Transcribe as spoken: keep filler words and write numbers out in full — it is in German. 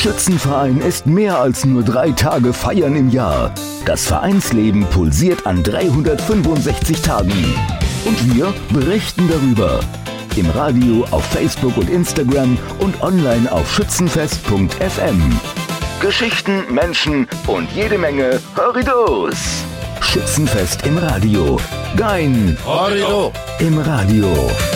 Schützenverein ist mehr als nur drei Tage Feiern im Jahr. Das Vereinsleben pulsiert an dreihundertfünfundsechzig Tagen. Und wir berichten darüber. Im Radio, auf Facebook und Instagram und online auf schützenfest punkt f m. Geschichten, Menschen und jede Menge Horridos. Schützenfest im Radio. Gein. Horrido. Im Radio.